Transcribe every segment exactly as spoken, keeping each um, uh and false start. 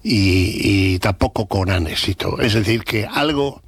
y, y tampoco con gran éxito. Es decir, que algo...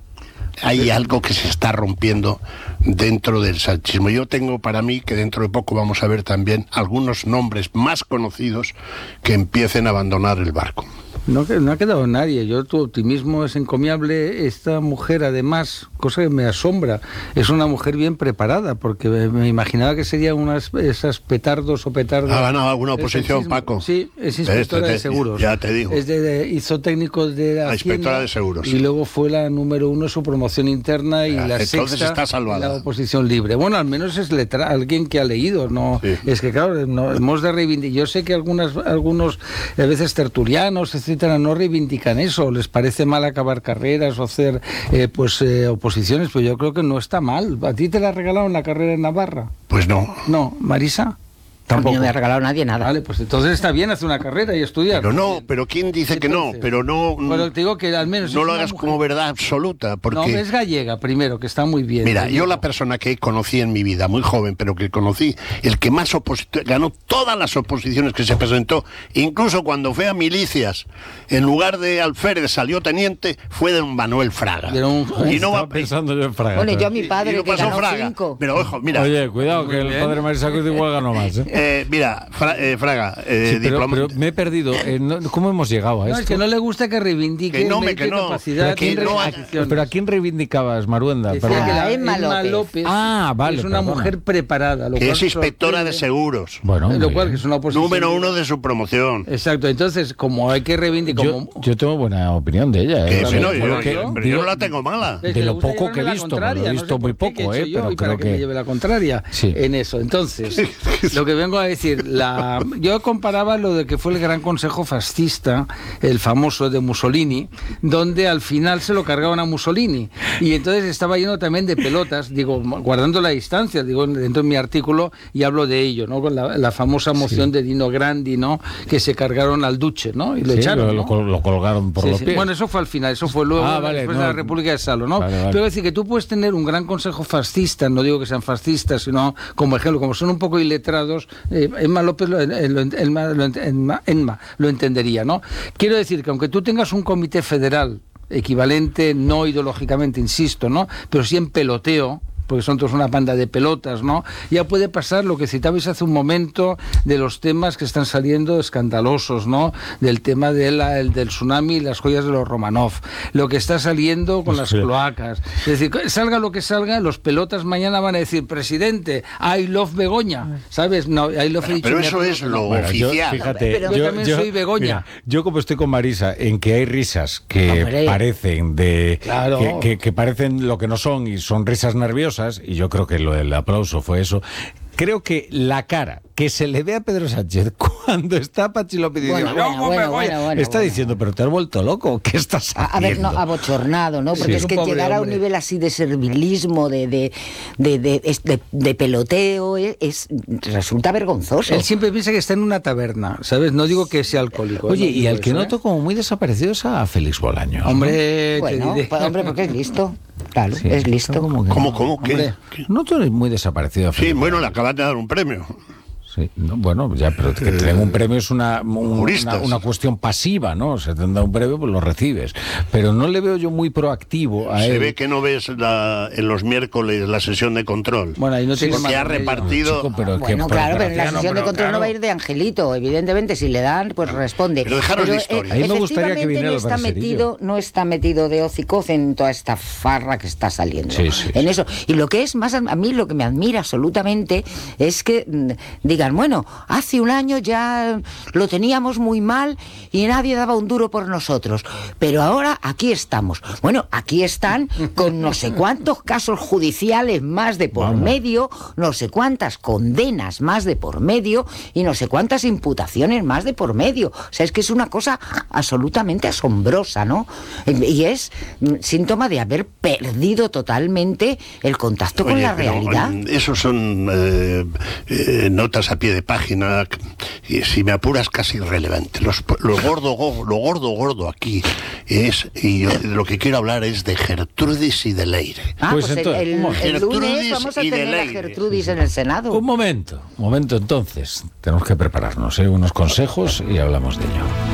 hay algo que se está rompiendo dentro del sanchismo. Yo tengo para mí que dentro de poco vamos a ver también algunos nombres más conocidos que empiecen a abandonar el barco. No, no ha quedado nadie. Yo, tu optimismo es encomiable. Esta mujer, además, cosa que me asombra, es una mujer bien preparada, porque me imaginaba que serían unas esas petardos o petardos. ¿Ha ganado alguna oposición, Paco? Sí, es inspectora te, de seguros. Ya te digo. Es de, de, hizo técnico de la, la inspectora de seguros. Y luego fue la número uno en su promoción interna y ya, la entonces sexta está salvada. En la oposición libre. Bueno, al menos es letra, alguien que ha leído, ¿no? Sí. Es que, claro, no, hemos de reivindicar. Yo sé que algunas, algunos, a veces tertulianos, etcétera, no reivindican eso, les parece mal acabar carreras o hacer eh, pues eh, oposiciones, pero yo creo que no está mal. ¿A ti te la regalaron la carrera en Navarra? Pues no. No, Marisa. Tampoco. No me ha regalado nadie nada. Vale, pues entonces está bien hacer una carrera y estudiar. Pero no, pero ¿quién dice entonces, que no? Pero no... Bueno, te digo que al menos... No lo hagas mujer. Como verdad absoluta, porque... No, es gallega, primero, que está muy bien. Mira, gallega. Yo la persona que conocí en mi vida, muy joven, pero que conocí, el que más opositor, ganó todas las oposiciones que se presentó, incluso cuando fue a milicias, en lugar de alférez salió teniente, fue don Manuel Fraga. Pero un... Y no va pensando yo en Fraga. Bueno, yo a mi padre, no que ganó Fraga. cinco. Pero ojo, mira... Oye, cuidado, que el padre Marisa Cruz igual ganó más, ¿eh? Eh, mira, Fra, eh, Fraga, eh, sí, pero, diploma... pero me he perdido. Eh, no, ¿Cómo hemos llegado a no, esto? Es que no le gusta que reivindique que no, me, que no, capacidad. Que no hay... Pero ¿a quién reivindicabas, Maruenda? Decía que la Emma López, López ah, vale, es una perdona. mujer preparada. Lo que cual es inspectora sorprende. de seguros. Bueno, lo cual que es una oposición. Número uno de su promoción. Exacto, entonces, como hay que reivindicar... Yo, como... yo tengo buena opinión de ella. Que ¿eh? sí, no, yo, que, yo, pero digo, yo no la tengo mala. De lo poco que he visto, lo he visto no sé muy por qué, poco, ¿qué he ¿eh? hecho yo? Pero Y creo para que me lleve la contraria sí. en eso. Entonces, lo que vengo a decir, la... yo comparaba lo de que fue el gran consejo fascista, el famoso de Mussolini, donde al final se lo cargaban a Mussolini. Y entonces estaba lleno también de pelotas, digo, guardando la distancia, digo, dentro de mi artículo, y hablo de ello, ¿no? Con la, la famosa moción sí. de Dino Grandi, ¿no? Que se cargaron al Duce, ¿no? Y lo sí, echaron, lo, ¿no? lo colgaron por sí, los sí. pies. Bueno, eso fue al final, eso fue luego, ah, vale, después no. de la República de Salo, ¿no? Vale, vale. Pero es decir, que tú puedes tener un gran consejo fascista, no digo que sean fascistas, sino como ejemplo, como son un poco iletrados, eh, Emma López lo, lo, Emma, lo, Emma, Emma lo entendería, ¿no? Quiero decir que aunque tú tengas un comité federal equivalente, no ideológicamente, insisto, ¿no? Pero sí en peloteo, porque son todos una banda de pelotas, ¿no? Ya puede pasar lo que citabais hace un momento de los temas que están saliendo escandalosos, ¿no? Del tema de la, el, del tsunami y las joyas de los Romanov, lo que está saliendo con las sí. cloacas. Es decir, salga lo que salga, los pelotas mañana van a decir, presidente, I love Begoña, ¿sabes? No, I love pero, pero eso es lo bueno, oficial. Yo, fíjate, pero yo, yo también yo, soy Begoña. Mira, yo como estoy con Marisa, en que hay risas que Hombre. parecen de claro. que, que, que parecen lo que no son y son risas nerviosas, y yo creo que lo, el aplauso fue eso. Creo que la cara que se le ve a Pedro Sánchez cuando está Pachi López diciendo, bueno, bueno, bueno, bueno, bueno, está bueno. diciendo, pero te has vuelto loco, ¿qué estás haciendo? A ver, no, abochornado, ¿no? Porque sí, es que llegar a un nivel así de servilismo, de de, de, de, de, de peloteo, es, es resulta vergonzoso. Él siempre piensa que está en una taberna, ¿sabes? No digo que sea alcohólico. Oye, no y al que eso, noto ¿eh? como muy desaparecido es a Félix Bolaños. Hombre, ¿no? Bueno, te diré. pues, hombre, porque es listo. Claro, sí, es listo. ¿Cómo? ¿Cómo? ¿Cómo? ¿Qué? No, tú eres muy desaparecido. Sí, bueno, le acaban de dar un premio. Sí, no, bueno, ya, pero que te den un premio es una, un, una, una cuestión pasiva, ¿no? O sea, te dan un premio, pues lo recibes. Pero no le veo yo muy proactivo a Se él. ve que no ves la, en los miércoles la sesión de control. Bueno, ahí no sí, tiene porque ha repartido... No, chico, pero bueno, que, claro, pero en la no, sesión pero de control claro. no va a ir de Angelito. Evidentemente, si le dan, pues responde. Pero dejaros pero, de historia. Eh, A mí me gustaría que viniera no el está braserillo. metido, no está metido de hocicoz en toda esta farra que está saliendo. Sí, sí, en sí. eso. Y lo que es más, a mí lo que me admira absolutamente es que mm, digan, bueno, hace un año ya lo teníamos muy mal y nadie daba un duro por nosotros, pero ahora aquí estamos. Bueno, aquí están con no sé cuántos casos judiciales más de por Vamos. medio, no sé cuántas condenas más de por medio y no sé cuántas imputaciones más de por medio. O sea, es que es una cosa absolutamente asombrosa, ¿no? Y es síntoma de haber perdido totalmente el contacto Oye, con la pero, realidad. Eso son eh, eh, notas a pie de página, y si me apuras casi irrelevante. Los, lo gordo, lo gordo, gordo aquí es, y yo lo que quiero hablar es de Gertrudis y de Leire. Ah, Pues pues, entonces, el, el, el lunes Gertrudis vamos a y de tener a Leire. Gertrudis en el Senado. Un momento, un momento entonces. Tenemos que prepararnos, ¿eh? Unos consejos y hablamos de ello.